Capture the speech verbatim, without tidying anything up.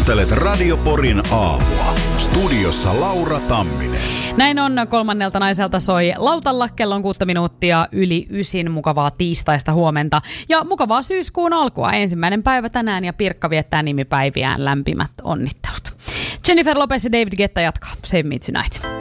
Kuuntelet Radio Porin aamua. Studiossa Laura Tamminen. Näin on, kolmannelta naiselta soi lautalla, kello on kuutta minuuttia yli ysin, mukavaa tiistaista huomenta. Ja mukavaa syyskuun alkua, ensimmäinen päivä tänään ja Pirkka viettää nimipäiviään, lämpimät onnittelut. Jennifer Lopez ja David Guetta jatkaa, Save Me Tonight.